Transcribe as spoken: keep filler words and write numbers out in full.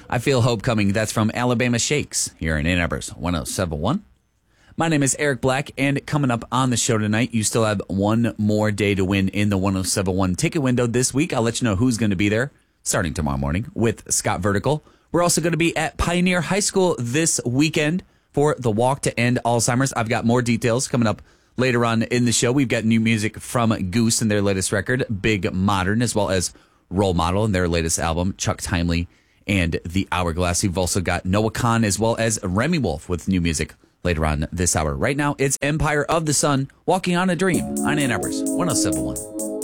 I Feel Hope Coming. That's from Alabama Shakes here in Ann Arbor's one oh seven point one. My name is Eric Black, and coming up on the show tonight, you still have one more day to win in the one oh seven point one ticket window this week. I'll let you know who's going to be there starting tomorrow morning with Scott Vertical. We're also going to be at Pioneer High School this weekend for the Walk to End Alzheimer's. I've got more details coming up later on in the show. We've got new music from Goose and their latest record, Big Modern, as well as Role Model and their latest album, Chuck Timely and The Hourglass. We've also got Noah Khan as well as Remy Wolf with new music later on this hour. Right now, it's Empire of the Sun, Walking on a Dream on Ann Arbor's one oh seven point one.